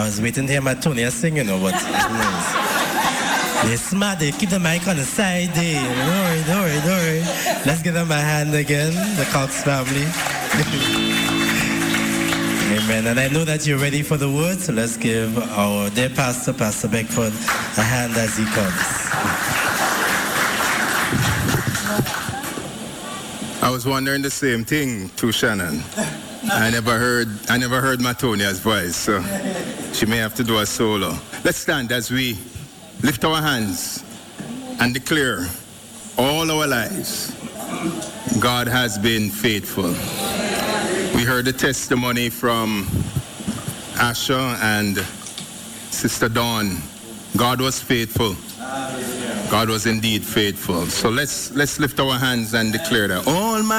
was waiting to hear my Tonya sing, you know, but they're smart, they keep the mic on the side, don't worry. Let's give them a hand again, the Cox family. Amen. And I know that you're ready for the word, so let's give our dear pastor, Pastor Beckford, a hand as he comes. I was wondering the same thing to Shannon. I never heard Matonia's voice, so she may have to do a solo. Let's stand as we lift our hands and declare all our lives God has been faithful. We heard the testimony from Asha and Sister Dawn. God was faithful. God was indeed faithful. So let's lift our hands and declare that. All my